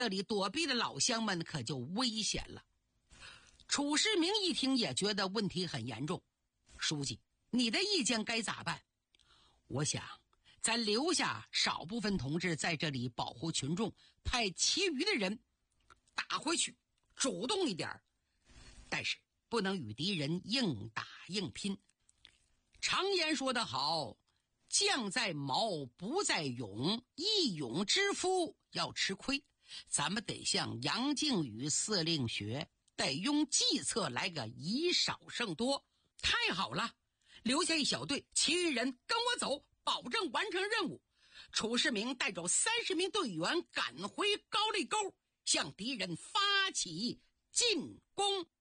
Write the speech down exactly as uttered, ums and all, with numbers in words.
这里躲避的老乡们可就危险了。楚世明一听也觉得问题很严重。书记，你的意见该咋办？我想咱留下少部分同志在这里保护群众，派其余的人打回去，主动一点，但是不能与敌人硬打硬拼。常言说得好，将在矛不在勇，义勇之夫要吃亏。咱们得向杨靖宇司令学，得用计策来个以少胜多。太好了，留下一小队，其余人跟我走，保证完成任务。楚世明带走三十名队员赶回高丽沟，向敌人发起进攻。